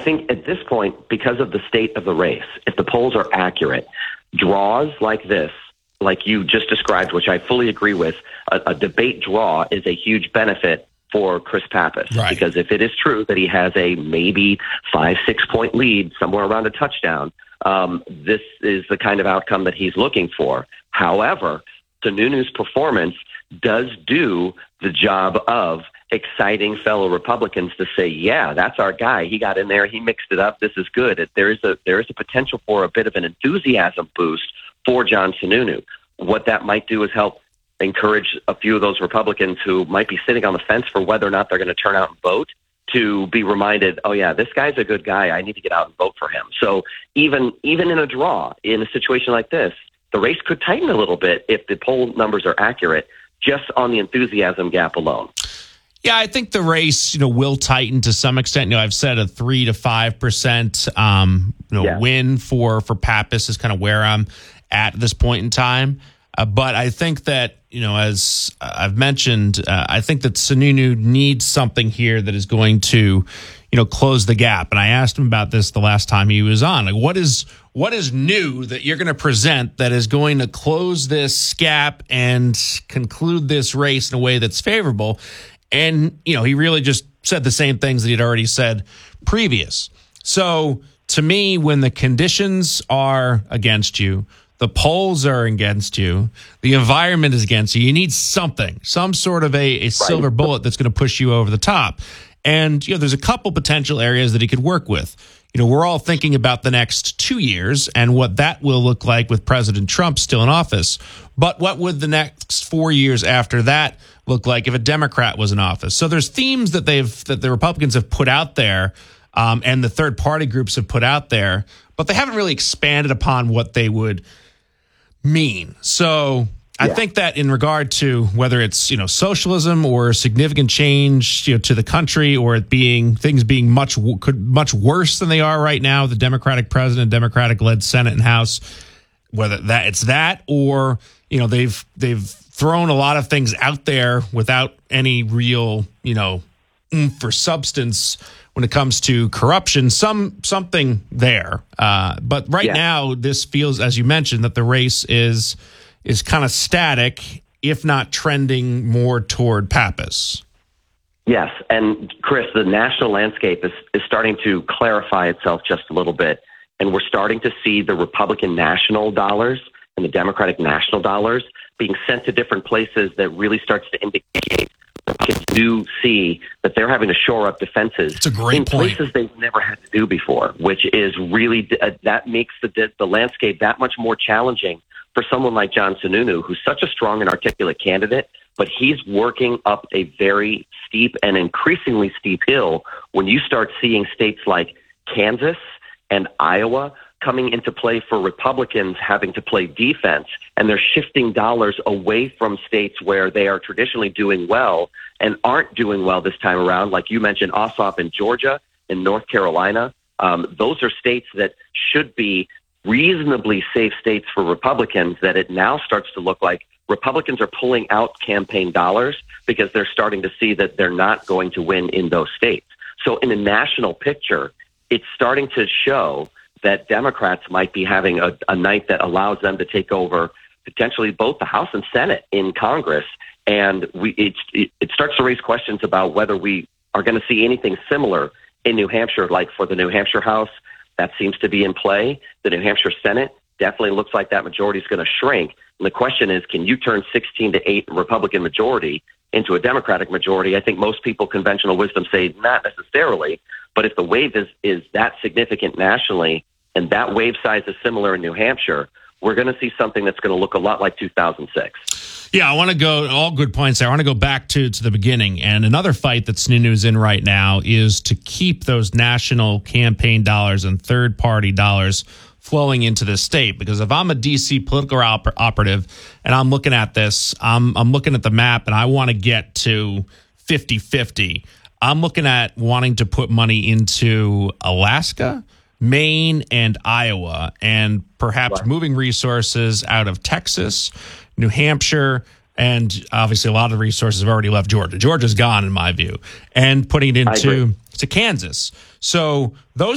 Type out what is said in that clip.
think at this point, because of the state of the race, if the polls are accurate, draws like this, like you just described, which I fully agree with, a debate draw is a huge benefit for Chris Pappas. Right. Because if it is true that he has a maybe 5-6 point lead somewhere around a touchdown, this is the kind of outcome that he's looking for. However, Sununu's performance does do the job of exciting fellow Republicans to say, yeah, that's our guy. He got in there. He mixed it up. This is good. There is a potential for a bit of an enthusiasm boost for John Sununu. What that might do is help encourage a few of those Republicans who might be sitting on the fence for whether or not they're going to turn out and vote to be reminded, oh, yeah, this guy's a good guy. I need to get out and vote for him. So even in a draw, in a situation like this, the race could tighten a little bit if the poll numbers are accurate, just on the enthusiasm gap alone. Yeah, I think the race, will tighten to some extent. I've said a 3 to 5%, win for Pappas is kind of where I'm at this point in time. But I think that, as I've mentioned, I think that Sununu needs something here that is going to, close the gap. And I asked him about this the last time he was on. Like, what is new that you're going to present that is going to close this gap and conclude this race in a way that's favorable? And, he really just said the same things that he'd already said previous. So to me, when the conditions are against you, the polls are against you, the environment is against you, you need something, some sort of a silver bullet that's going to push you over the top. And, there's a couple potential areas that he could work with. We're all thinking about the next 2 years and what that will look like with President Trump still in office. But what would the next 4 years after that look like if a Democrat was in office? So there's themes that the Republicans have put out there, and the third party groups have put out there, but they haven't really expanded upon what they would mean. So I think that in regard to whether it's, socialism or significant change, to the country, or things being much worse than they are right now, the Democratic president, Democratic led Senate and House, whether it's that or, they've thrown a lot of things out there without any real, oomph or substance when it comes to corruption, something there. But right now, this feels, as you mentioned, that the race is kind of static, if not trending more toward Pappas. Yes, and Chris, the national landscape is starting to clarify itself just a little bit, and we're starting to see the Republican national dollars and the Democratic national dollars being sent to different places that really starts to indicate Republicans do see that they're having to shore up defenses It's a great in point. places they've never had to do before, which is really that makes the landscape that much more challenging for someone like John Sununu, who's such a strong and articulate candidate, but he's working up a very steep and increasingly steep hill when you start seeing states like Kansas and Iowa coming into play for Republicans having to play defense, and they're shifting dollars away from states where they are traditionally doing well and aren't doing well this time around. Like you mentioned, Ossoff in Georgia and North Carolina. Those are states that should be reasonably safe states for Republicans, that it now starts to look like Republicans are pulling out campaign dollars because they're starting to see that they're not going to win in those states. So in a national picture, it's starting to show that Democrats might be having a night that allows them to take over potentially both the House and Senate in Congress. And it starts to raise questions about whether we are going to see anything similar in New Hampshire, like for the New Hampshire House. That seems to be in play. The New Hampshire Senate definitely looks like that majority is going to shrink. And the question is, can you turn 16-8 Republican majority into a Democratic majority? I think most people, conventional wisdom, say not necessarily. But if the wave is that significant nationally and that wave size is similar in New Hampshire, we're going to see something that's going to look a lot like 2006. Yeah, I want to go, all good points there. I want to go back to the beginning. And another fight that Sununu is in right now is to keep those national campaign dollars and third-party dollars flowing into the state. Because if I'm a D.C. political operative and I'm looking at this, I'm looking at the map and I want to get to 50-50. I'm looking at wanting to put money into Alaska, Maine, and Iowa, and perhaps moving resources out of Texas, New Hampshire, and obviously a lot of the resources have already left Georgia. Georgia's gone, in my view, and putting it into Kansas. So those